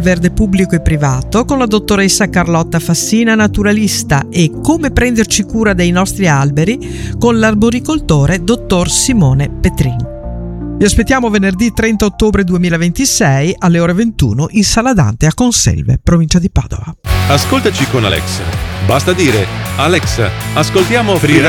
verde pubblico e privato con la dottoressa Carlotta Fassina, naturalista, e come prenderci cura dei nostri alberi con l'arboricoltore dottor Simone Petrin. Vi aspettiamo venerdì 30 ottobre 2026 alle ore 21 in Sala Dante a Conselve, provincia di Padova. Ascoltaci con Alexa. Basta dire: Alexa, ascoltiamo Free